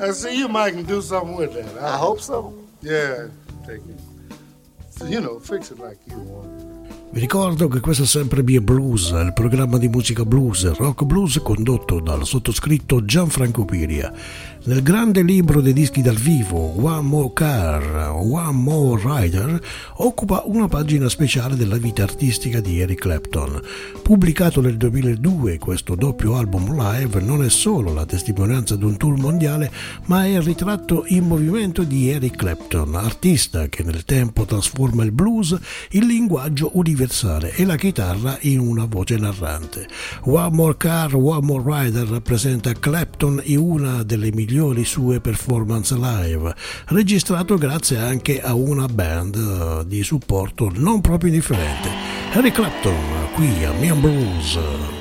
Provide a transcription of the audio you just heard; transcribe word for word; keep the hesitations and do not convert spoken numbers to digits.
I see you might can do something with that. I, I hope so. Yeah, take it. So, you know, fix it like you want. Vi ricordo che questo è sempre Be a Blues, il programma di musica blues e rock blues condotto dal sottoscritto Gianfranco Piria. Nel grande libro dei dischi dal vivo, One More Car, One More Rider, occupa una pagina speciale della vita artistica di Eric Clapton. Pubblicato nel duemiladue, questo doppio album live non è solo la testimonianza di un tour mondiale, ma è il ritratto in movimento di Eric Clapton, artista che nel tempo trasforma il blues in linguaggio universale e la chitarra in una voce narrante. One More Car, One More Rider rappresenta Clapton in una delle migliori sue performance live, registrato grazie anche a una band di supporto non proprio indifferente. Eric Clapton qui a Be a Blues.